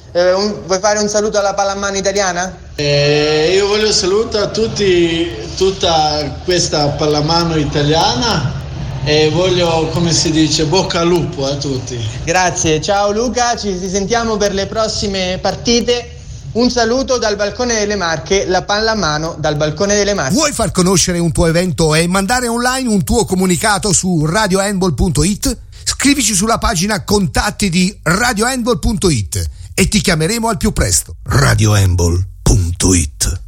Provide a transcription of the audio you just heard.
Vuoi fare un saluto alla pallamano italiana? Io voglio salutare a tutti, tutta questa pallamano italiana e voglio, come si dice, bocca al lupo a tutti. Grazie, ciao Luca, ci sentiamo per le prossime partite. Un saluto dal balcone delle Marche, la pallamano dal balcone delle Marche. Vuoi far conoscere un tuo evento e mandare online un tuo comunicato su radiohandball.it? Scrivici sulla pagina contatti di radiohandball.it e ti chiameremo al più presto. radiohandball.it